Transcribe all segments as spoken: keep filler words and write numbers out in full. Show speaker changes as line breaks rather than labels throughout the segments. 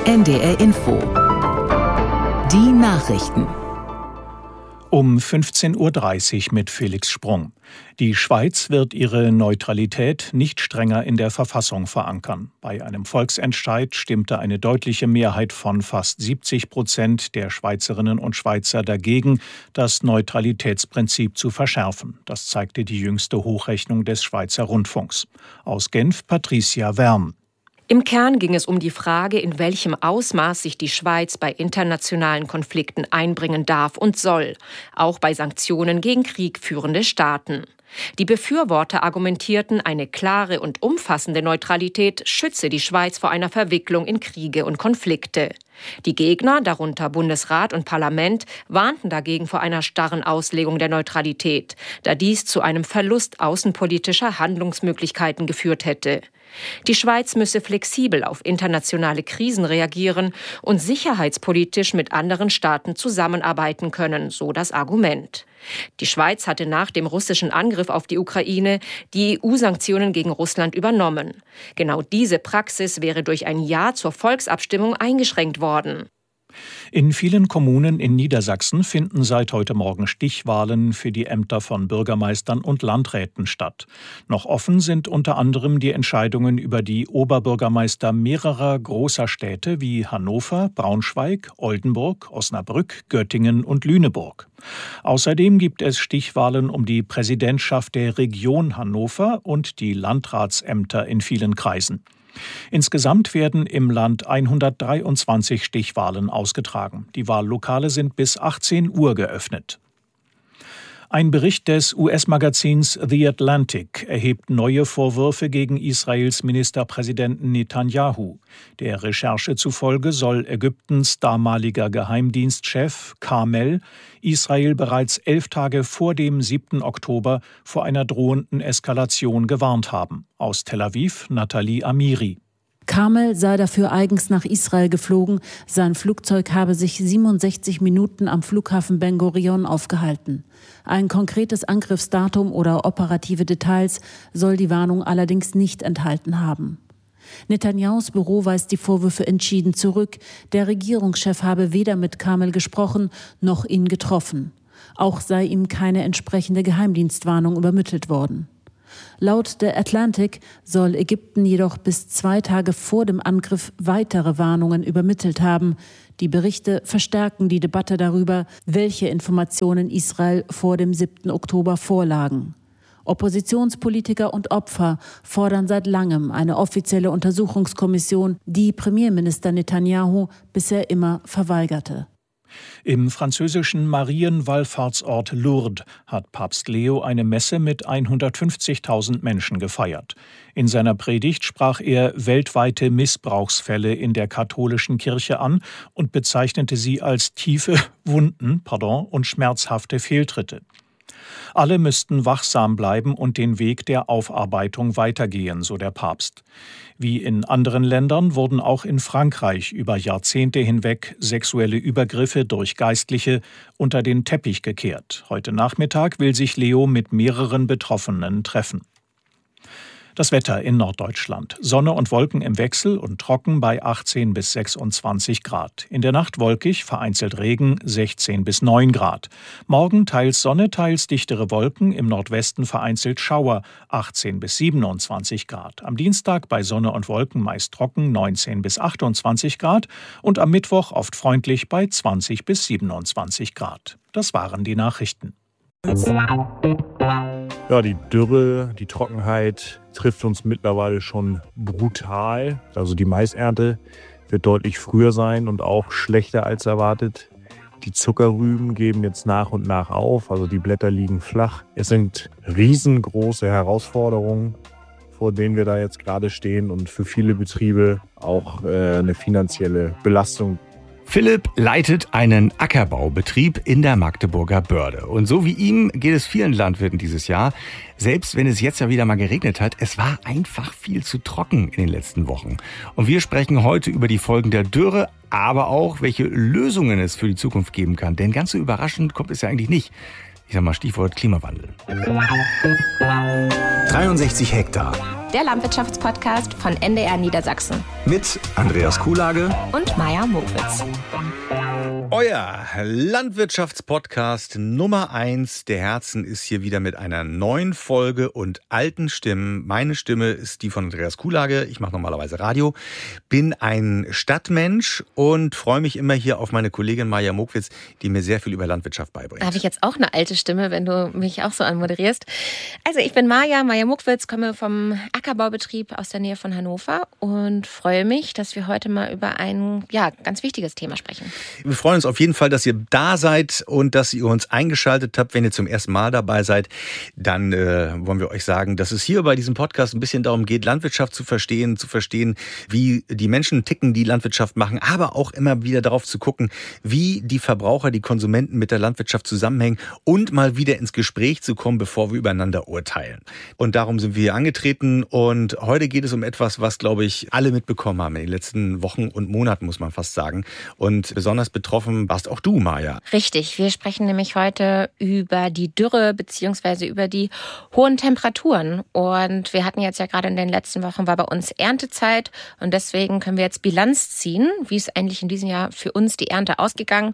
N D R Info. Die Nachrichten.
Um fünfzehn Uhr dreißig mit Felix Sprung. Die Schweiz wird ihre Neutralität nicht strenger in der Verfassung verankern. Bei einem Volksentscheid stimmte eine deutliche Mehrheit von fast siebzig Prozent der Schweizerinnen und Schweizer dagegen, das Neutralitätsprinzip zu verschärfen. Das zeigte die jüngste Hochrechnung des Schweizer Rundfunks. Aus Genf Patricia Werm.
Im Kern ging es um die Frage, in welchem Ausmaß sich die Schweiz bei internationalen Konflikten einbringen darf und soll, auch bei Sanktionen gegen kriegführende Staaten. Die Befürworter argumentierten, eine klare und umfassende Neutralität schütze die Schweiz vor einer Verwicklung in Kriege und Konflikte. Die Gegner, darunter Bundesrat und Parlament, warnten dagegen vor einer starren Auslegung der Neutralität, da dies zu einem Verlust außenpolitischer Handlungsmöglichkeiten geführt hätte. Die Schweiz müsse flexibel auf internationale Krisen reagieren und sicherheitspolitisch mit anderen Staaten zusammenarbeiten können, so das Argument. Die Schweiz hatte nach dem russischen Angriff auf die Ukraine die E U-Sanktionen gegen Russland übernommen. Genau diese Praxis wäre durch ein Ja zur Volksabstimmung eingeschränkt worden.
In vielen Kommunen in Niedersachsen finden seit heute Morgen Stichwahlen für die Ämter von Bürgermeistern und Landräten statt. Noch offen sind unter anderem die Entscheidungen über die Oberbürgermeister mehrerer großer Städte wie Hannover, Braunschweig, Oldenburg, Osnabrück, Göttingen und Lüneburg. Außerdem gibt es Stichwahlen um die Präsidentschaft der Region Hannover und die Landratsämter in vielen Kreisen. Insgesamt werden im Land hundertdreiundzwanzig Stichwahlen ausgetragen. Die Wahllokale sind bis achtzehn Uhr geöffnet. Ein Bericht des U S-Magazins The Atlantic erhebt neue Vorwürfe gegen Israels Ministerpräsidenten Netanyahu. Der Recherche zufolge soll Ägyptens damaliger Geheimdienstchef Carmel Israel bereits elf Tage vor dem siebten Oktober vor einer drohenden Eskalation gewarnt haben. Aus Tel Aviv Nathalie Amiri.
Carmel sei dafür eigens nach Israel geflogen. Sein Flugzeug habe sich siebenundsechzig Minuten am Flughafen Ben Gurion aufgehalten. Ein konkretes Angriffsdatum oder operative Details soll die Warnung allerdings nicht enthalten haben. Netanyahus Büro weist die Vorwürfe entschieden zurück. Der Regierungschef habe weder mit Carmel gesprochen noch ihn getroffen. Auch sei ihm keine entsprechende Geheimdienstwarnung übermittelt worden. Laut The Atlantic soll Ägypten jedoch bis zwei Tage vor dem Angriff weitere Warnungen übermittelt haben. Die Berichte verstärken die Debatte darüber, welche Informationen Israel vor dem siebten Oktober vorlagen. Oppositionspolitiker und Opfer fordern seit langem eine offizielle Untersuchungskommission, die Premierminister Netanyahu bisher immer verweigerte.
Im französischen Marienwallfahrtsort Lourdes hat Papst Leo eine Messe mit hundertfünfzigtausend Menschen gefeiert. In seiner Predigt sprach er weltweite Missbrauchsfälle in der katholischen Kirche an und bezeichnete sie als tiefe Wunden, pardon, und schmerzhafte Fehltritte. Alle müssten wachsam bleiben und den Weg der Aufarbeitung weitergehen, so der Papst. Wie in anderen Ländern wurden auch in Frankreich über Jahrzehnte hinweg sexuelle Übergriffe durch Geistliche unter den Teppich gekehrt. Heute Nachmittag will sich Leo mit mehreren Betroffenen treffen. Das Wetter in Norddeutschland. Sonne und Wolken im Wechsel und trocken bei achtzehn bis sechsundzwanzig Grad. In der Nacht wolkig, vereinzelt Regen, sechzehn bis neun Grad. Morgen teils Sonne, teils dichtere Wolken, im Nordwesten vereinzelt Schauer, achtzehn bis siebenundzwanzig Grad. Am Dienstag bei Sonne und Wolken meist trocken, neunzehn bis achtundzwanzig Grad. Und am Mittwoch oft freundlich bei zwanzig bis siebenundzwanzig Grad. Das waren die Nachrichten.
Ja, die Dürre, die Trockenheit trifft uns mittlerweile schon brutal. Also die Maisernte wird deutlich früher sein und auch schlechter als erwartet. Die Zuckerrüben geben jetzt nach und nach auf, also die Blätter liegen flach. Es sind riesengroße Herausforderungen, vor denen wir da jetzt gerade stehen und für viele Betriebe auch äh, eine finanzielle Belastung.
Philipp leitet einen Ackerbaubetrieb in der Magdeburger Börde. Und so wie ihm geht es vielen Landwirten dieses Jahr. Selbst wenn es jetzt ja wieder mal geregnet hat, es war einfach viel zu trocken in den letzten Wochen. Und wir sprechen heute über die Folgen der Dürre, aber auch, welche Lösungen es für die Zukunft geben kann. Denn ganz so überraschend kommt es ja eigentlich nicht. Ich sag mal Stichwort Klimawandel.
dreiundsechzig Hektar.
der Landwirtschaftspodcast von N D R Niedersachsen.
Mit Andreas Kuhlage
und Maja Mokwitz.
Euer Landwirtschaftspodcast Nummer eins der Herzen ist hier wieder mit einer neuen Folge und alten Stimmen. Meine Stimme ist die von Andreas Kuhlage. Ich mache normalerweise Radio, bin ein Stadtmensch und freue mich immer hier auf meine Kollegin Maja Mokwitz, die mir sehr viel über Landwirtschaft beibringt.
Da habe ich jetzt auch eine alte Stimme, wenn du mich auch so anmoderierst. Also ich bin Maja, Maja Mokwitz, komme vom Ackerbaubetrieb aus der Nähe von Hannover und freue mich, dass wir heute mal über ein ja, ganz wichtiges Thema sprechen.
Wir freuen uns auf jeden Fall, dass ihr da seid und dass ihr uns eingeschaltet habt. Wenn ihr zum ersten Mal dabei seid, dann äh, wollen wir euch sagen, dass es hier bei diesem Podcast ein bisschen darum geht, Landwirtschaft zu verstehen, zu verstehen, wie die Menschen ticken, die Landwirtschaft machen, aber auch immer wieder darauf zu gucken, wie die Verbraucher, die Konsumenten mit der Landwirtschaft zusammenhängen und mal wieder ins Gespräch zu kommen, bevor wir übereinander urteilen. Und darum sind wir hier angetreten und heute geht es um etwas, was, glaube ich, alle mitbekommen haben in den letzten Wochen und Monaten, muss man fast sagen. Und besonders betroffen warst auch du, Maja.
Richtig, wir sprechen nämlich heute über die Dürre beziehungsweise über die hohen Temperaturen. Und wir hatten jetzt ja gerade in den letzten Wochen, war bei uns Erntezeit und deswegen können wir jetzt Bilanz ziehen, wie ist eigentlich in diesem Jahr für uns die Ernte ausgegangen.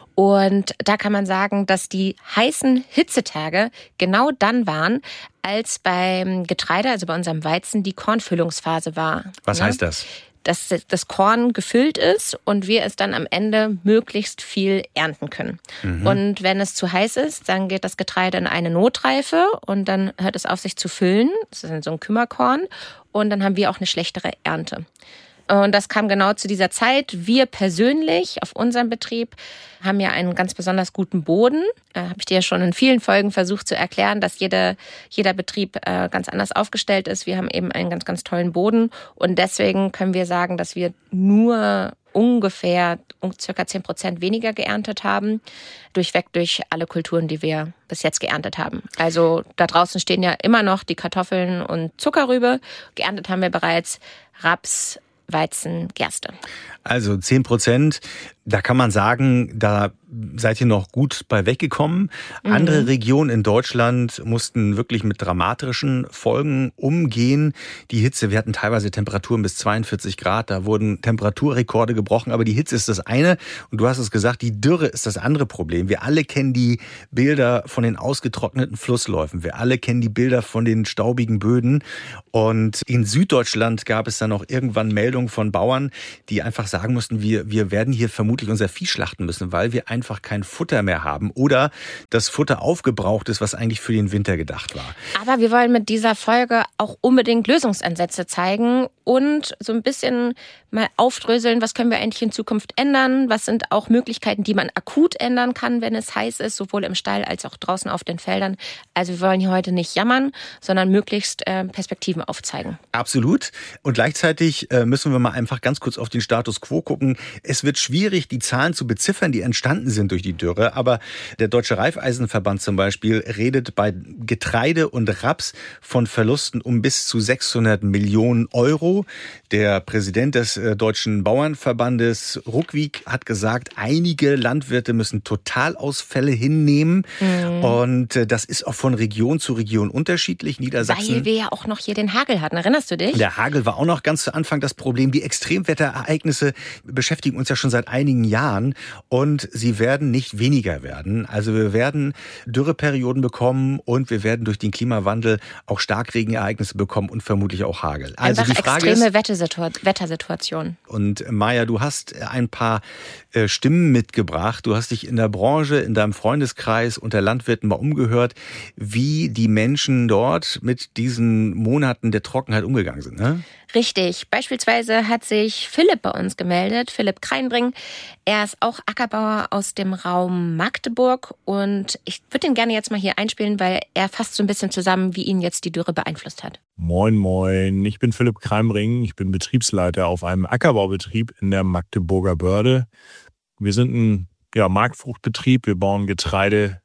Und da kann man sagen, dass die heißen Hitzetage genau dann waren, als beim Getreide, also bei unserem Weizen, die Kornfüllungsphase war.
Was
ja?
heißt das?
Dass das Korn gefüllt ist und wir es dann am Ende möglichst viel ernten können. Mhm. Und wenn es zu heiß ist, dann geht das Getreide in eine Notreife und dann hört es auf, sich zu füllen. Das ist so ein Kümmerkorn und dann haben wir auch eine schlechtere Ernte. Und das kam genau zu dieser Zeit. Wir persönlich auf unserem Betrieb haben ja einen ganz besonders guten Boden. Äh, habe ich dir ja schon in vielen Folgen versucht zu erklären, dass jede, jeder Betrieb äh, ganz anders aufgestellt ist. Wir haben eben einen ganz, ganz tollen Boden. Und deswegen können wir sagen, dass wir nur ungefähr circa zehn Prozent weniger geerntet haben. Durchweg durch alle Kulturen, die wir bis jetzt geerntet haben. Also da draußen stehen ja immer noch die Kartoffeln und Zuckerrübe. Geerntet haben wir bereits Raps, Weizen, Gerste.
Also zehn Prozent, da kann man sagen, da seid ihr noch gut bei weggekommen. Mhm. Andere Regionen in Deutschland mussten wirklich mit dramatischen Folgen umgehen. Die Hitze, wir hatten teilweise Temperaturen bis zweiundvierzig Grad, da wurden Temperaturrekorde gebrochen. Aber die Hitze ist das eine und du hast es gesagt, die Dürre ist das andere Problem. Wir alle kennen die Bilder von den ausgetrockneten Flussläufen. Wir alle kennen die Bilder von den staubigen Böden. Und in Süddeutschland gab es dann auch irgendwann Meldungen von Bauern, die einfach sagen mussten, wir, wir werden hier vermutlich unser Vieh schlachten müssen, weil wir einfach kein Futter mehr haben oder das Futter aufgebraucht ist, was eigentlich für den Winter gedacht war.
Aber wir wollen mit dieser Folge auch unbedingt Lösungsansätze zeigen und so ein bisschen mal aufdröseln, was können wir eigentlich in Zukunft ändern, was sind auch Möglichkeiten, die man akut ändern kann, wenn es heiß ist, sowohl im Stall als auch draußen auf den Feldern. Also wir wollen hier heute nicht jammern, sondern möglichst äh, Perspektiven aufzeigen.
Absolut. Und gleichzeitig äh, müssen wir mal einfach ganz kurz auf den Status quo gucken. Es wird schwierig, die Zahlen zu beziffern, die entstanden sind durch die Dürre. Aber der Deutsche Raiffeisenverband zum Beispiel redet bei Getreide und Raps von Verlusten um bis zu sechshundert Millionen Euro. Der Präsident des äh, Deutschen Bauernverbandes Ruckwieg hat gesagt, einige Landwirte müssen Totalausfälle hinnehmen. Mhm. Und äh, das ist auch von Region zu Region unterschiedlich. Niedersachsen.
Weil wir ja auch noch hier den Hagel hatten. Erinnerst du dich?
Der Hagel war auch noch ganz zu Anfang das Problem. Die Extremwetterereignisse beschäftigen uns ja schon seit einigen Jahren und sie werden nicht weniger werden. Also wir werden Dürreperioden bekommen und wir werden durch den Klimawandel auch Starkregenereignisse bekommen und vermutlich auch Hagel. Also
einfach
die Frage
extreme
ist,
Wettersituation.
Und Maja, du hast ein paar äh, Stimmen mitgebracht. Du hast dich in der Branche, in deinem Freundeskreis unter Landwirten mal umgehört, wie die Menschen dort mit diesen Monaten der Trockenheit umgegangen sind, ne?
Richtig. Beispielsweise hat sich Philipp bei uns gemeldet, Philipp Kreinbring. Er ist auch Ackerbauer aus dem Raum Magdeburg und ich würde ihn gerne jetzt mal hier einspielen, weil er fasst so ein bisschen zusammen, wie ihn jetzt die Dürre beeinflusst hat.
Moin, moin. Ich bin Philipp Kreinbring. Ich bin Betriebsleiter auf einem Ackerbaubetrieb in der Magdeburger Börde. Wir sind ein ja, Marktfruchtbetrieb. Wir bauen Getreide,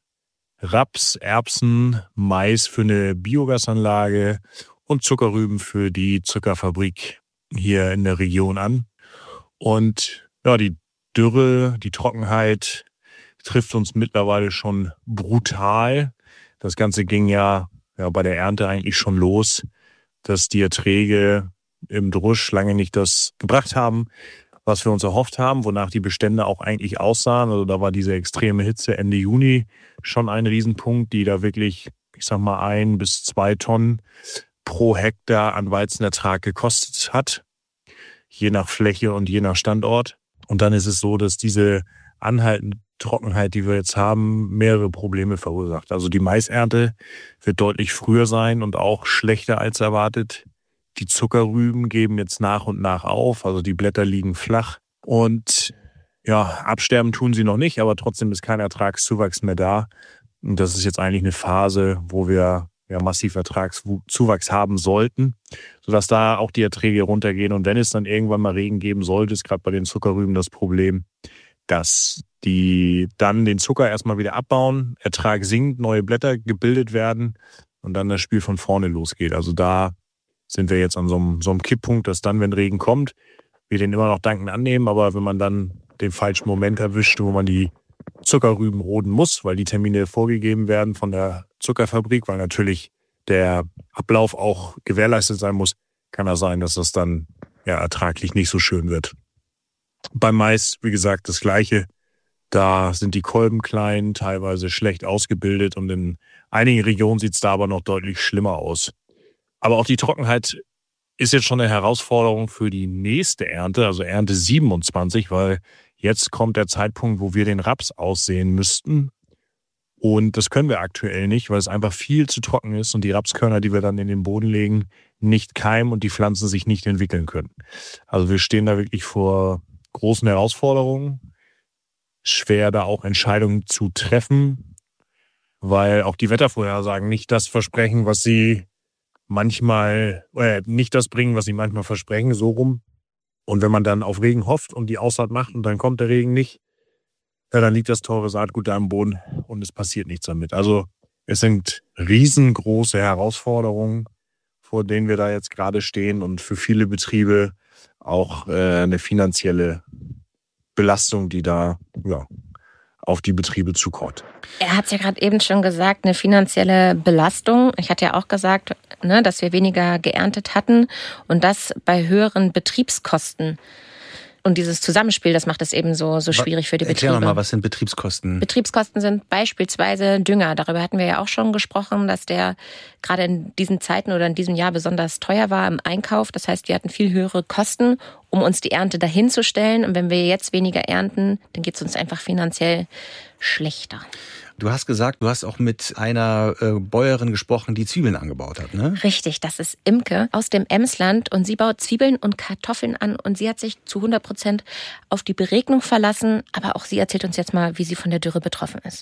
Raps, Erbsen, Mais für eine Biogasanlage und Zuckerrüben für die Zuckerfabrik hier in der Region an. Und ja, die Dürre, die Trockenheit trifft uns mittlerweile schon brutal. Das Ganze ging ja, ja bei der Ernte eigentlich schon los, dass die Erträge im Drusch lange nicht das gebracht haben, was wir uns erhofft haben, wonach die Bestände auch eigentlich aussahen. Also da war diese extreme Hitze Ende Juni schon ein Riesenpunkt, die da wirklich, ich sag mal, ein bis zwei Tonnen pro Hektar an Weizenertrag gekostet hat, je nach Fläche und je nach Standort. Und dann ist es so, dass diese anhaltende Trockenheit, die wir jetzt haben, mehrere Probleme verursacht. Also die Maisernte wird deutlich früher sein und auch schlechter als erwartet. Die Zuckerrüben geben jetzt nach und nach auf, also die Blätter liegen flach. Und ja, absterben tun sie noch nicht, aber trotzdem ist kein Ertragszuwachs mehr da. Und das ist jetzt eigentlich eine Phase, wo wir ja massiv Ertragszuwachs haben sollten, sodass da auch die Erträge runtergehen. Und wenn es dann irgendwann mal Regen geben sollte, ist gerade bei den Zuckerrüben das Problem, dass die dann den Zucker erstmal wieder abbauen, Ertrag sinkt, neue Blätter gebildet werden und dann das Spiel von vorne losgeht. Also da sind wir jetzt an so einem, so einem Kipppunkt, dass dann, wenn Regen kommt, wir den immer noch dankend annehmen, aber wenn man dann den falschen Moment erwischt, wo man die Zuckerrüben roden muss, weil die Termine vorgegeben werden von der Zuckerfabrik, weil natürlich der Ablauf auch gewährleistet sein muss, kann das sein, dass das dann ja ertraglich nicht so schön wird. Beim Mais, wie gesagt, das Gleiche. Da sind die Kolben klein, teilweise schlecht ausgebildet und in einigen Regionen sieht es da aber noch deutlich schlimmer aus. Aber auch die Trockenheit ist jetzt schon eine Herausforderung für die nächste Ernte, also Ernte siebenundzwanzig, weil jetzt kommt der Zeitpunkt, wo wir den Raps aussehen müssten. Und das können wir aktuell nicht, weil es einfach viel zu trocken ist und die Rapskörner, die wir dann in den Boden legen, nicht keimen und die Pflanzen sich nicht entwickeln können. Also wir stehen da wirklich vor großen Herausforderungen. Schwer, da auch Entscheidungen zu treffen, weil auch die Wettervorhersagen nicht das versprechen, was sie manchmal, äh, nicht das bringen, was sie manchmal versprechen, so rum. Und wenn man dann auf Regen hofft und die Aussaat macht und dann kommt der Regen nicht, ja, dann liegt das teure Saatgut da im Boden und es passiert nichts damit. Also es sind riesengroße Herausforderungen, vor denen wir da jetzt gerade stehen und für viele Betriebe auch äh, eine finanzielle Belastung, die da ja, auf die Betriebe zukommt.
Er hat es ja gerade eben schon gesagt, eine finanzielle Belastung. Ich hatte ja auch gesagt, ne, dass wir weniger geerntet hatten und das bei höheren Betriebskosten. Und dieses Zusammenspiel, das macht es eben so, so schwierig für die Betriebe.
Erklär mal, was sind Betriebskosten?
Betriebskosten sind beispielsweise Dünger. Darüber hatten wir ja auch schon gesprochen, dass der gerade in diesen Zeiten oder in diesem Jahr besonders teuer war im Einkauf. Das heißt, wir hatten viel höhere Kosten, um uns die Ernte dahin zu stellen. Und wenn wir jetzt weniger ernten, dann geht es uns einfach finanziell schlechter.
Du hast gesagt, du hast auch mit einer äh, Bäuerin gesprochen, die Zwiebeln angebaut hat, ne?
Richtig, das ist Imke aus dem Emsland und sie baut Zwiebeln und Kartoffeln an und sie hat sich zu hundert Prozent auf die Beregnung verlassen, aber auch sie erzählt uns jetzt mal, wie sie von der Dürre betroffen ist.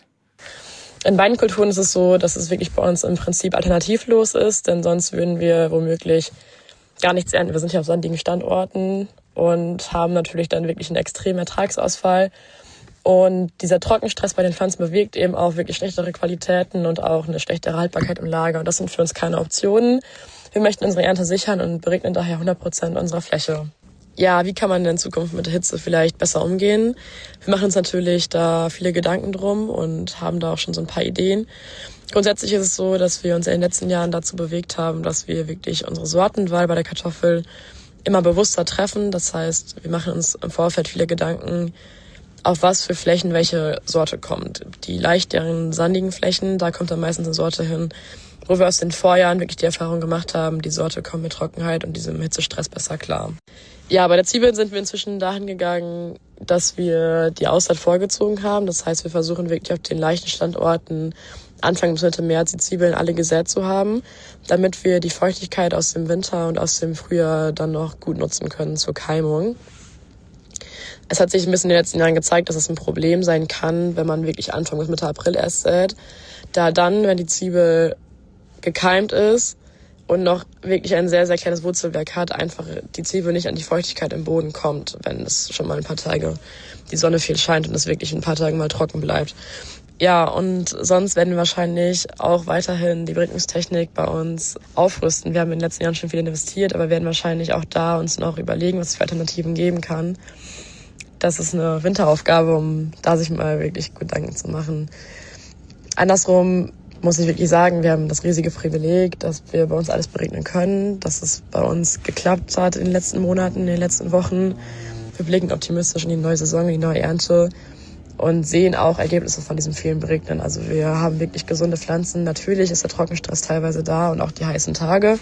In beiden Kulturen ist es so, dass es wirklich bei uns im Prinzip alternativlos ist, denn sonst würden wir womöglich gar nichts ernten. Wir sind ja auf sandigen Standorten und haben natürlich dann wirklich einen extremen Ertragsausfall. Und dieser Trockenstress bei den Pflanzen bewirkt eben auch wirklich schlechtere Qualitäten und auch eine schlechtere Haltbarkeit im Lager. Und das sind für uns keine Optionen. Wir möchten unsere Ernte sichern und beregnen daher hundert Prozent unserer Fläche. Ja, wie kann man in Zukunft mit der Hitze vielleicht besser umgehen? Wir machen uns natürlich da viele Gedanken drum und haben da auch schon so ein paar Ideen. Grundsätzlich ist es so, dass wir uns in den letzten Jahren dazu bewegt haben, dass wir wirklich unsere Sortenwahl bei der Kartoffel immer bewusster treffen. Das heißt, wir machen uns im Vorfeld viele Gedanken, auf was für Flächen welche Sorte kommt. Die leichteren, sandigen Flächen, da kommt dann meistens eine Sorte hin, wo wir aus den Vorjahren wirklich die Erfahrung gemacht haben, die Sorte kommt mit Trockenheit und diesem Hitzestress besser klar. Ja, bei der Zwiebeln sind wir inzwischen dahin gegangen, dass wir die Aussaat vorgezogen haben. Das heißt, wir versuchen wirklich auf den leichten Standorten Anfang bis Mitte März die Zwiebeln alle gesät zu haben, damit wir die Feuchtigkeit aus dem Winter und aus dem Frühjahr dann noch gut nutzen können zur Keimung. Es hat sich ein bisschen in den letzten Jahren gezeigt, dass es ein Problem sein kann, wenn man wirklich Anfang bis Mitte April erst sät. Da dann, wenn die Zwiebel gekeimt ist und noch wirklich ein sehr, sehr kleines Wurzelwerk hat, einfach die Zwiebel nicht an die Feuchtigkeit im Boden kommt, wenn es schon mal ein paar Tage die Sonne viel scheint und es wirklich ein paar Tage mal trocken bleibt. Ja, und sonst werden wir wahrscheinlich auch weiterhin die Beregnungstechnik bei uns aufrüsten. Wir haben in den letzten Jahren schon viel investiert, aber werden wahrscheinlich auch da uns noch überlegen, was es für Alternativen geben kann. Das ist eine Winteraufgabe, um da sich mal wirklich Gedanken zu machen. Andersrum muss ich wirklich sagen, wir haben das riesige Privileg, dass wir bei uns alles beregnen können, dass es bei uns geklappt hat in den letzten Monaten, in den letzten Wochen. Wir blicken optimistisch in die neue Saison, in die neue Ernte und sehen auch Ergebnisse von diesem vielen Beregnen. Also wir haben wirklich gesunde Pflanzen. Natürlich ist der Trockenstress teilweise da und auch die heißen Tage.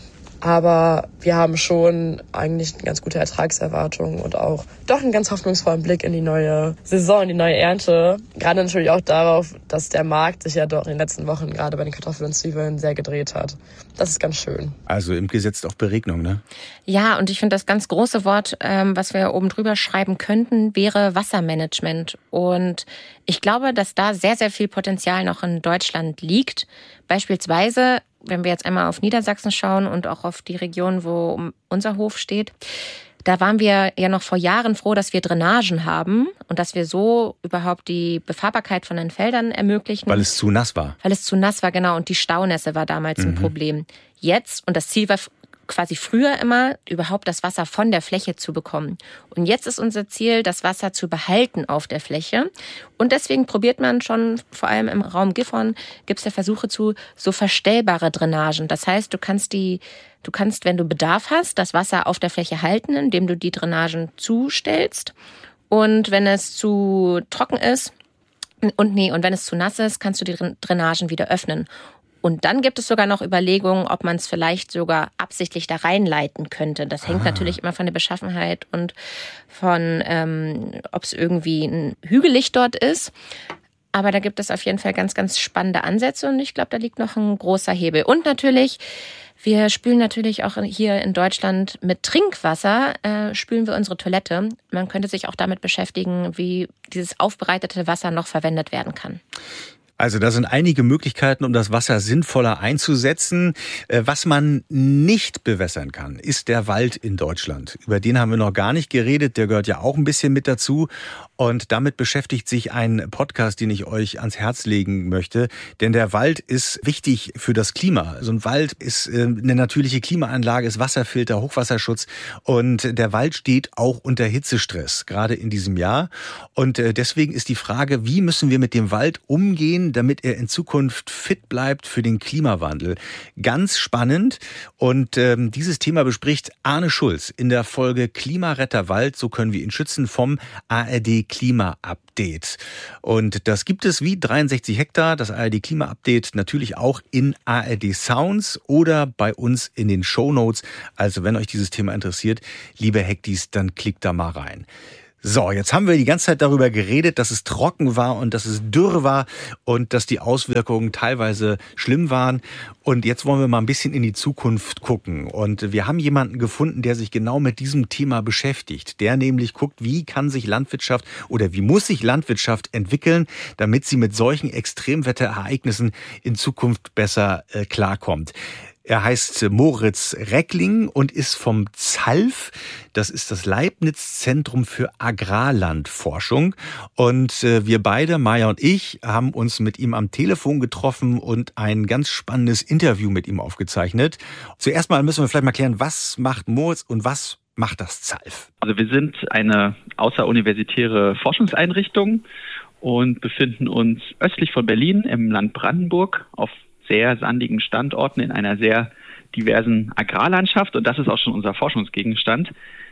Aber wir haben schon eigentlich eine ganz gute Ertragserwartung und auch doch einen ganz hoffnungsvollen Blick in die neue Saison, in die neue Ernte. Gerade natürlich auch darauf, dass der Markt sich ja doch in den letzten Wochen gerade bei den Kartoffeln und Zwiebeln sehr gedreht hat. Das ist ganz schön.
Also im Gesetz auf Beregnung, ne?
Ja, und ich finde, das ganz große Wort, ähm, was wir oben drüber schreiben könnten, wäre Wassermanagement. Und ich glaube, dass da sehr, sehr viel Potenzial noch in Deutschland liegt. Beispielsweise, wenn wir jetzt einmal auf Niedersachsen schauen und auch auf die Region, wo unser Hof steht, da waren wir ja noch vor Jahren froh, dass wir Drainagen haben und dass wir so überhaupt die Befahrbarkeit von den Feldern ermöglichen.
Weil es zu nass war.
Weil es zu nass war, genau. Und die Staunässe war damals mhm. ein Problem. Jetzt, und das Ziel war quasi früher immer, überhaupt das Wasser von der Fläche zu bekommen. Und jetzt ist unser Ziel, das Wasser zu behalten auf der Fläche. Und deswegen probiert man schon, vor allem im Raum Gifhorn, gibt es ja Versuche zu so verstellbare Drainagen. Das heißt, du kannst die, du kannst, wenn du Bedarf hast, das Wasser auf der Fläche halten, indem du die Drainagen zustellst. Und wenn es zu trocken ist, und nee, und wenn es zu nass ist, kannst du die Drainagen wieder öffnen. Und dann gibt es sogar noch Überlegungen, ob man es vielleicht sogar absichtlich da reinleiten könnte. Das hängt ah. natürlich immer von der Beschaffenheit und von, ähm, ob es irgendwie ein hügelig dort ist. Aber da gibt es auf jeden Fall ganz, ganz spannende Ansätze und ich glaube, da liegt noch ein großer Hebel. Und natürlich, wir spülen natürlich auch hier in Deutschland mit Trinkwasser, äh, spülen wir unsere Toilette. Man könnte sich auch damit beschäftigen, wie dieses aufbereitete Wasser noch verwendet werden kann.
Also da sind einige Möglichkeiten, um das Wasser sinnvoller einzusetzen. Was man nicht bewässern kann, ist der Wald in Deutschland. Über den haben wir noch gar nicht geredet. Der gehört ja auch ein bisschen mit dazu. Und damit beschäftigt sich ein Podcast, den ich euch ans Herz legen möchte. Denn der Wald ist wichtig für das Klima. So ein Wald ist eine natürliche Klimaanlage, ist Wasserfilter, Hochwasserschutz. Und der Wald steht auch unter Hitzestress, gerade in diesem Jahr. Und deswegen ist die Frage, wie müssen wir mit dem Wald umgehen, damit er in Zukunft fit bleibt für den Klimawandel. Ganz spannend. Und ähm, dieses Thema bespricht Arne Schulz in der Folge Klimaretter Wald, so können wir ihn schützen, vom A R D Klima-Update. Und das gibt es wie dreiundsechzig Hektar, das A R D Klima-Update, natürlich auch in A R D Sounds oder bei uns in den Shownotes. Also wenn euch dieses Thema interessiert, liebe Hektis, dann klickt da mal rein. So, jetzt haben wir die ganze Zeit darüber geredet, dass es trocken war und dass es dürr war und dass die Auswirkungen teilweise schlimm waren. Und jetzt wollen wir mal ein bisschen in die Zukunft gucken. Und wir haben jemanden gefunden, der sich genau mit diesem Thema beschäftigt. Der nämlich guckt, wie kann sich Landwirtschaft oder wie muss sich Landwirtschaft entwickeln, damit sie mit solchen Extremwetterereignissen in Zukunft besser äh, klarkommt. Er heißt Moritz Reckling und ist vom ZALF, das ist das Leibniz-Zentrum für Agrarlandforschung. Und wir beide, Maja und ich, haben uns mit ihm am Telefon getroffen und ein ganz spannendes Interview mit ihm aufgezeichnet. Zuerst mal müssen wir vielleicht mal klären, was macht Moritz und was macht das ZALF?
Also wir sind eine außeruniversitäre Forschungseinrichtung und befinden uns östlich von Berlin im Land Brandenburg auf sehr sandigen Standorten in einer sehr diversen Agrarlandschaft. Und das ist auch schon unser Forschungsgegenstand.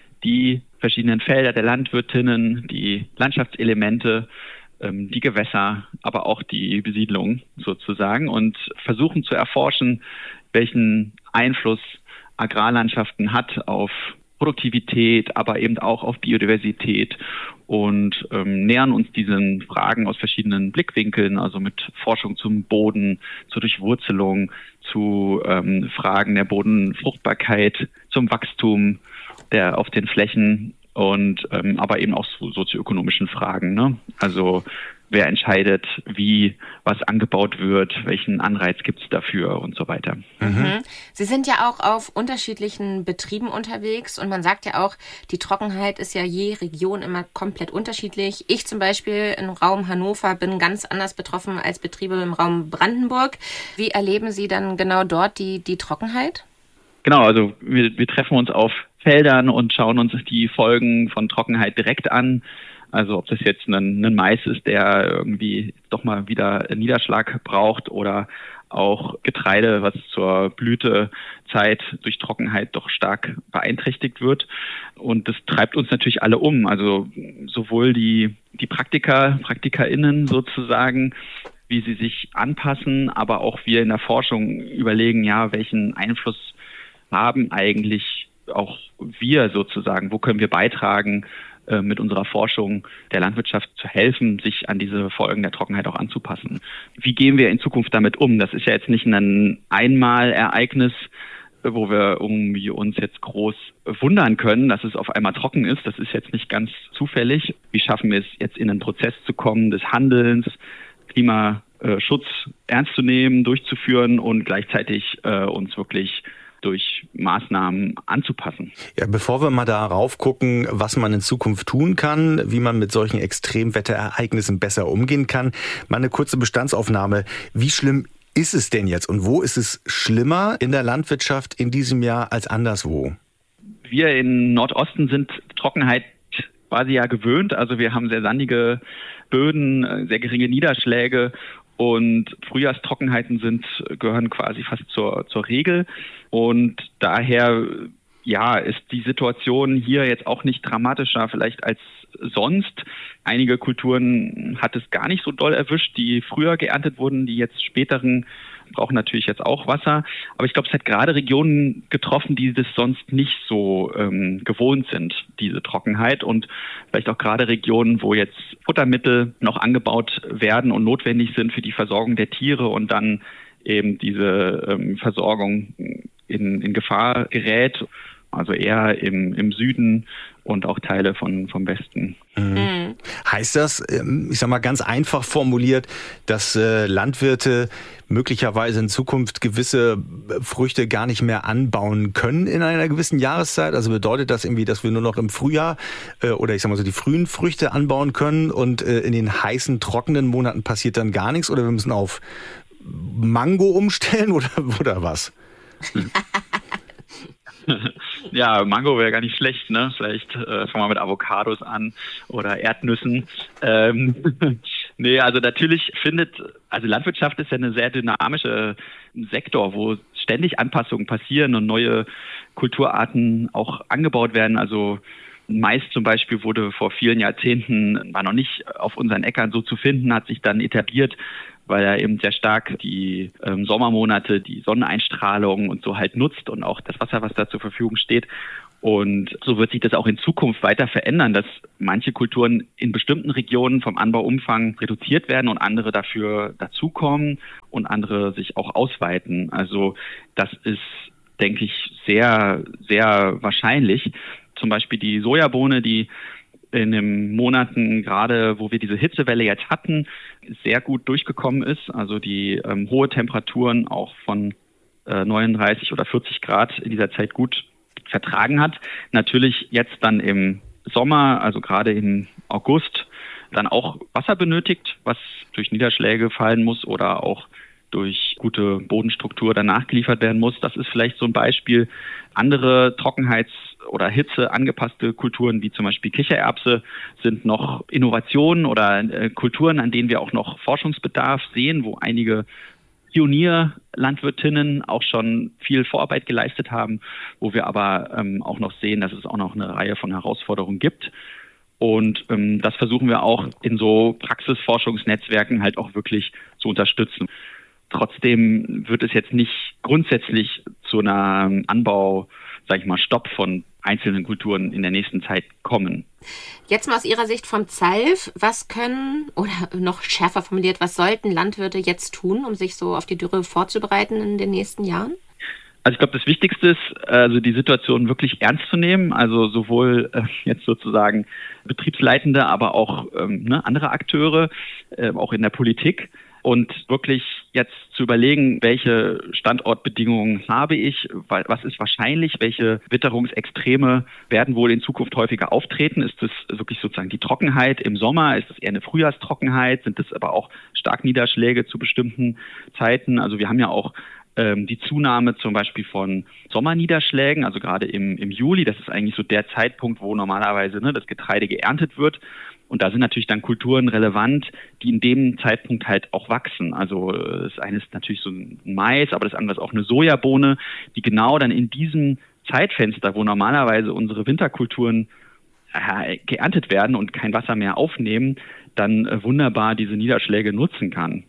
Die verschiedenen Felder der Landwirtinnen, die Landschaftselemente, die Gewässer, aber auch die Besiedlung sozusagen und versuchen zu erforschen, welchen Einfluss Agrarlandschaften hat auf Produktivität, aber eben auch auf Biodiversität und ähm, nähern uns diesen Fragen aus verschiedenen Blickwinkeln, also mit Forschung zum Boden, zur Durchwurzelung, zu ähm, Fragen der Bodenfruchtbarkeit, zum Wachstum der auf den Flächen und ähm, aber eben auch zu sozioökonomischen Fragen, ne? Also wer entscheidet, wie was angebaut wird, welchen Anreiz gibt es dafür und so weiter.
Mhm. Sie sind ja auch auf unterschiedlichen Betrieben unterwegs und man sagt ja auch, die Trockenheit ist ja je Region immer komplett unterschiedlich. Ich zum Beispiel im Raum Hannover bin ganz anders betroffen als Betriebe im Raum Brandenburg. Wie erleben Sie dann genau dort die, die Trockenheit?
Genau, also wir, wir treffen uns auf Feldern und schauen uns die Folgen von Trockenheit direkt an. Also ob das jetzt ein, ein Mais ist, der irgendwie doch mal wieder Niederschlag braucht oder auch Getreide, was zur Blütezeit durch Trockenheit doch stark beeinträchtigt wird. Und das treibt uns natürlich alle um. Also sowohl die, die Praktiker, PraktikerInnen sozusagen, wie sie sich anpassen, aber auch wir in der Forschung überlegen, ja, welchen Einfluss haben eigentlich auch wir sozusagen, wo können wir beitragen, mit unserer Forschung der Landwirtschaft zu helfen, sich an diese Folgen der Trockenheit auch anzupassen. Wie gehen wir in Zukunft damit um? Das ist ja jetzt nicht ein Einmalereignis, wo wir irgendwie uns jetzt groß wundern können, dass es auf einmal trocken ist. Das ist jetzt nicht ganz zufällig. Wie schaffen wir es jetzt in einen Prozess zu kommen des Handelns, Klimaschutz ernst zu nehmen, durchzuführen und gleichzeitig äh, uns wirklich durch Maßnahmen anzupassen.
Ja, bevor wir mal darauf gucken, was man in Zukunft tun kann, wie man mit solchen Extremwetterereignissen besser umgehen kann, mal eine kurze Bestandsaufnahme. Wie schlimm ist es denn jetzt und wo ist es schlimmer in der Landwirtschaft in diesem Jahr als anderswo?
Wir in Nordosten sind Trockenheit quasi ja gewöhnt. Also wir haben sehr sandige Böden, sehr geringe Niederschläge. Und Frühjahrstrockenheiten sind, gehören quasi fast zur, zur Regel. Und daher, ja, ist die Situation hier jetzt auch nicht dramatischer vielleicht als sonst. Einige Kulturen hat es gar nicht so doll erwischt, die früher geerntet wurden, die jetzt späteren brauchen natürlich jetzt auch Wasser. Aber ich glaube, es hat gerade Regionen getroffen, die das sonst nicht so ähm, gewohnt sind, diese Trockenheit. Und vielleicht auch gerade Regionen, wo jetzt Futtermittel noch angebaut werden und notwendig sind für die Versorgung der Tiere und dann eben diese ähm, Versorgung in, in Gefahr gerät. Also eher im, im Süden und auch Teile von, vom Westen.
Mhm. Heißt das, ich sag mal ganz einfach formuliert, dass äh, Landwirte möglicherweise in Zukunft gewisse Früchte gar nicht mehr anbauen können in einer gewissen Jahreszeit? Also bedeutet das irgendwie, dass wir nur noch im Frühjahr äh, oder ich sag mal so die frühen Früchte anbauen können und äh, in den heißen, trockenen Monaten passiert dann gar nichts? Oder wir müssen auf Mango umstellen oder, oder was?
Ja, Mango wäre gar nicht schlecht, ne? Vielleicht äh, fangen wir mit Avocados an oder Erdnüssen. Ähm, nee, also natürlich findet, also Landwirtschaft ist ja eine sehr dynamische Sektor, wo ständig Anpassungen passieren und neue Kulturarten auch angebaut werden. Also Mais zum Beispiel wurde vor vielen Jahrzehnten, war noch nicht auf unseren Äckern so zu finden, hat sich dann etabliert, weil er eben sehr stark die ähm, Sommermonate, die Sonneneinstrahlung und so halt nutzt und auch das Wasser, was da zur Verfügung steht. Und so wird sich das auch in Zukunft weiter verändern, dass manche Kulturen in bestimmten Regionen vom Anbauumfang reduziert werden und andere dafür dazukommen und andere sich auch ausweiten. Also das ist, denke ich, sehr, sehr wahrscheinlich. Zum Beispiel die Sojabohne, die in den Monaten, gerade wo wir diese Hitzewelle jetzt hatten, sehr gut durchgekommen ist. Also die ähm, hohe Temperaturen auch von äh, neununddreißig oder vierzig Grad in dieser Zeit gut vertragen hat. Natürlich jetzt dann im Sommer, also gerade im August, dann auch Wasser benötigt, was durch Niederschläge fallen muss oder auch durch gute Bodenstruktur danach geliefert werden muss. Das ist vielleicht so ein Beispiel. Andere Trockenheits- oder Hitze angepasste Kulturen, wie zum Beispiel Kichererbse, sind noch Innovationen oder äh, Kulturen, an denen wir auch noch Forschungsbedarf sehen, wo einige Pionierlandwirtinnen auch schon viel Vorarbeit geleistet haben, wo wir aber ähm, auch noch sehen, dass es auch noch eine Reihe von Herausforderungen gibt. Und ähm, das versuchen wir auch in so Praxisforschungsnetzwerken halt auch wirklich zu unterstützen. Trotzdem wird es jetzt nicht grundsätzlich zu einem Anbau, sage ich mal, Stopp von einzelnen Kulturen in der nächsten Zeit kommen.
Jetzt mal aus Ihrer Sicht vom Zalf, was können, oder noch schärfer formuliert, was sollten Landwirte jetzt tun, um sich so auf die Dürre vorzubereiten in den nächsten Jahren?
Also ich glaube, das Wichtigste ist, also die Situation wirklich ernst zu nehmen, also sowohl äh, jetzt sozusagen Betriebsleitende, aber auch ähm, ne, andere Akteure, äh, auch in der Politik. Und wirklich jetzt zu überlegen, welche Standortbedingungen habe ich, was ist wahrscheinlich, welche Witterungsextreme werden wohl in Zukunft häufiger auftreten. Ist das wirklich sozusagen die Trockenheit im Sommer? Ist das eher eine Frühjahrstrockenheit? Sind das aber auch Starkniederschläge zu bestimmten Zeiten? Also wir haben ja auch ähm, die Zunahme zum Beispiel von Sommerniederschlägen, also gerade im, im Juli, das ist eigentlich so der Zeitpunkt, wo normalerweise ne, das Getreide geerntet wird. Und da sind natürlich dann Kulturen relevant, die in dem Zeitpunkt halt auch wachsen. Also das eine ist natürlich so ein Mais, aber das andere ist auch eine Sojabohne, die genau dann in diesem Zeitfenster, wo normalerweise unsere Winterkulturen äh, geerntet werden und kein Wasser mehr aufnehmen, dann äh, wunderbar diese Niederschläge nutzen kann.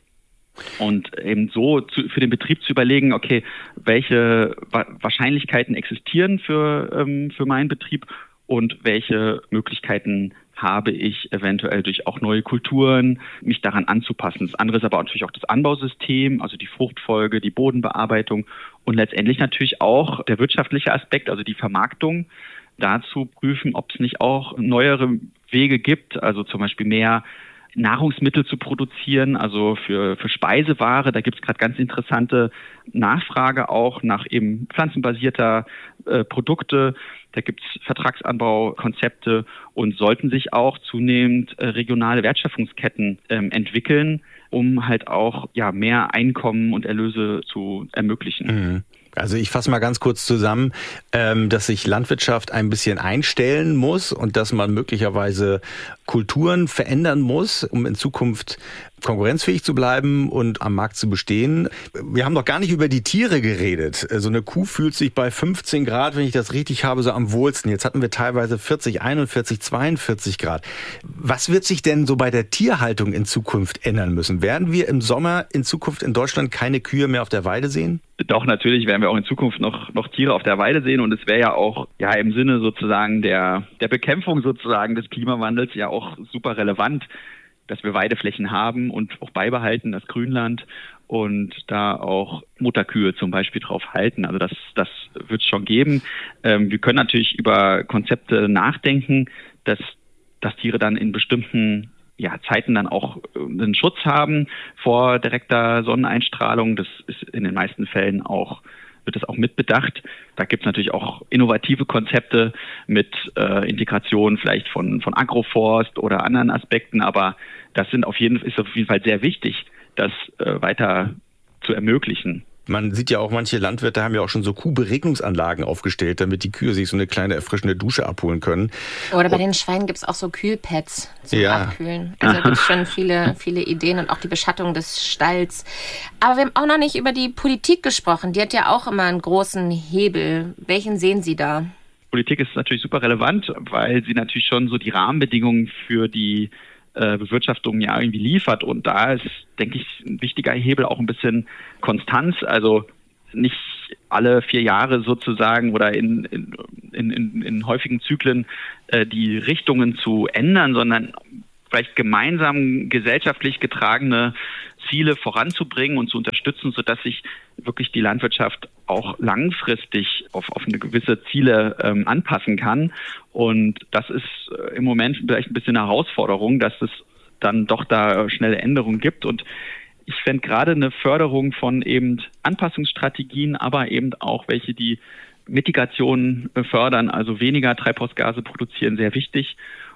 Und eben so zu, für den Betrieb zu überlegen, okay, welche Wa- Wahrscheinlichkeiten existieren für, ähm, für meinen Betrieb und welche Möglichkeiten habe ich eventuell durch auch neue Kulturen, mich daran anzupassen. Das andere ist aber natürlich auch das Anbausystem, also die Fruchtfolge, die Bodenbearbeitung und letztendlich natürlich auch der wirtschaftliche Aspekt, also die Vermarktung, dazu prüfen, ob es nicht auch neuere Wege gibt, also zum Beispiel mehr Nahrungsmittel zu produzieren, also für, für Speiseware. Da gibt es gerade ganz interessante Nachfrage auch nach eben pflanzenbasierter äh, Produkte. Da gibt es Vertragsanbaukonzepte und sollten sich auch zunehmend äh, regionale Wertschöpfungsketten ähm, entwickeln, um halt auch ja mehr Einkommen und Erlöse zu ermöglichen.
Mhm. Also ich fasse mal ganz kurz zusammen, ähm, dass sich Landwirtschaft ein bisschen einstellen muss und dass man möglicherweise Kulturen verändern muss, um in Zukunft konkurrenzfähig zu bleiben und am Markt zu bestehen. Wir haben doch gar nicht über die Tiere geredet. So eine Kuh fühlt sich bei fünfzehn Grad, wenn ich das richtig habe, so am wohlsten. Jetzt hatten wir teilweise vierzig, einundvierzig, zweiundvierzig Grad. Was wird sich denn so bei der Tierhaltung in Zukunft ändern müssen? Werden wir im Sommer in Zukunft in Deutschland keine Kühe mehr auf der Weide sehen?
Doch, natürlich werden wir auch in Zukunft noch, noch Tiere auf der Weide sehen und es wäre ja auch ja im Sinne sozusagen der, der Bekämpfung sozusagen des Klimawandels ja auch super relevant, dass wir Weideflächen haben und auch beibehalten, das Grünland und da auch Mutterkühe zum Beispiel drauf halten. Also das, das wird es schon geben. Ähm, wir können natürlich über Konzepte nachdenken, dass, dass Tiere dann in bestimmten ja, Zeiten dann auch einen Schutz haben vor direkter Sonneneinstrahlung. Das ist in den meisten Fällen auch, wird das auch mitbedacht. Da gibt es natürlich auch innovative Konzepte mit äh, Integration vielleicht von, von Agroforst oder anderen Aspekten, aber das sind auf jeden, ist auf jeden Fall sehr wichtig, das äh, weiter zu ermöglichen.
Man sieht ja auch, manche Landwirte haben ja auch schon so Kuhberegnungsanlagen aufgestellt, damit die Kühe sich so eine kleine erfrischende Dusche abholen können.
Oder bei den Schweinen gibt es auch so Kühlpads zum
ja.
Abkühlen. Also da gibt es schon viele, viele Ideen und auch die Beschattung des Stalls. Aber wir haben auch noch nicht über die Politik gesprochen. Die hat ja auch immer einen großen Hebel. Welchen sehen Sie da?
Politik ist natürlich super relevant, weil sie natürlich schon so die Rahmenbedingungen für die äh, Bewirtschaftung ja irgendwie liefert. Und da ist, denke ich, ein wichtiger Hebel auch ein bisschen Konstanz. Also nicht alle vier Jahre sozusagen oder in, in, in, in, in häufigen Zyklen äh, die Richtungen zu ändern, sondern vielleicht gemeinsam gesellschaftlich getragene Ziele voranzubringen und zu unterstützen, sodass sich wirklich die Landwirtschaft auch langfristig auf, auf eine gewisse Ziele ähm, anpassen kann. Und das ist äh, im Moment vielleicht ein bisschen eine Herausforderung, dass es dann doch da schnelle Änderungen gibt. Und ich fände gerade eine Förderung von eben Anpassungsstrategien, aber eben auch welche, die Mitigation fördern, also weniger Treibhausgase produzieren, sehr wichtig.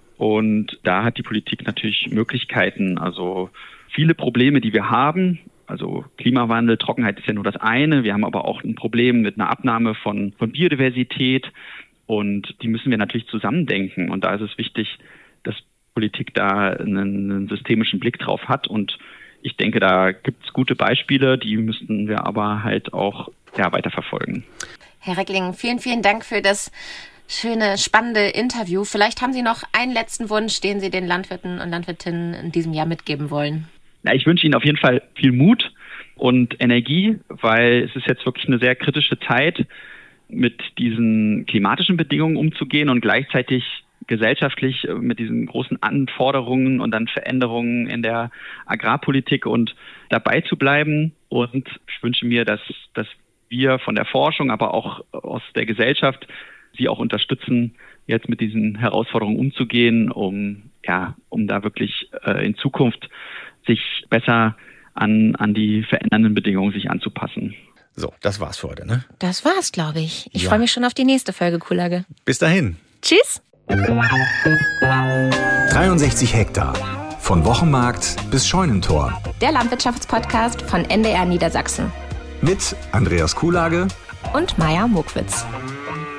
Und da hat die Politik natürlich Möglichkeiten, also viele Probleme, die wir haben, also Klimawandel, Trockenheit ist ja nur das eine. Wir haben aber auch ein Problem mit einer Abnahme von, von Biodiversität und die müssen wir natürlich zusammendenken. Und da ist es wichtig, dass Politik da einen, einen systemischen Blick drauf hat. Und ich denke, da gibt es gute Beispiele, die müssten wir aber halt auch ja, weiterverfolgen.
Herr Reckling, vielen, vielen Dank für das schöne, spannende Interview. Vielleicht haben Sie noch einen letzten Wunsch, den Sie den Landwirten und Landwirtinnen in diesem Jahr mitgeben wollen.
Ja, ich wünsche Ihnen auf jeden Fall viel Mut und Energie, weil es ist jetzt wirklich eine sehr kritische Zeit, mit diesen klimatischen Bedingungen umzugehen und gleichzeitig gesellschaftlich mit diesen großen Anforderungen und dann Veränderungen in der Agrarpolitik und dabei zu bleiben. Und ich wünsche mir, dass, dass wir von der Forschung, aber auch aus der Gesellschaft Sie auch unterstützen, jetzt mit diesen Herausforderungen umzugehen, um ja, um da wirklich äh, in Zukunft sich besser an, an die verändernden Bedingungen sich anzupassen.
So, das war's für heute, ne?
Das war's, glaube ich. Ich
ja.
freue mich schon auf die nächste Folge Kuhlage.
Bis dahin.
Tschüss.
dreiundsechzig Hektar. Von Wochenmarkt bis Scheunentor.
Der Landwirtschaftspodcast von N D R Niedersachsen.
Mit Andreas Kuhlage
und Maja Mokwitz.